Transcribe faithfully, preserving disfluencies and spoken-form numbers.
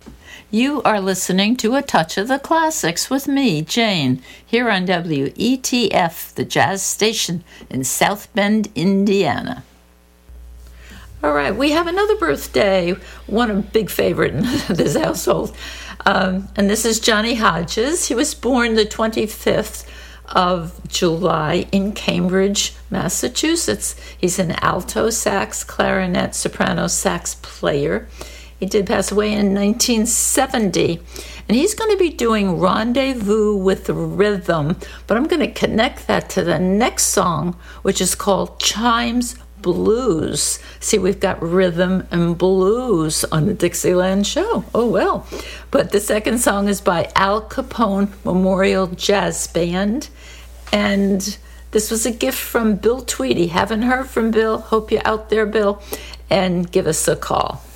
You are listening to A Touch of the Classics with me, Jane, here on W E T F, the jazz station in South Bend, Indiana. All right, we have another birthday, one a big favorite in this household, um, and this is Johnny Hodges. He was born the twenty-fifth of July in Cambridge, Massachusetts. He's an alto sax, clarinet, soprano sax player. He did pass away in nineteen seventy, and he's going to be doing Rendezvous with Rhythm, but I'm going to connect that to the next song, which is called Chimes Blues. See, we've got rhythm and blues on the Dixieland show. Oh, well. But the second song is by Al Capone Memorial Jazz Band, and this was a gift from Bill Tweedy. Haven't heard from Bill? Hope you're out there, Bill, and give us a call.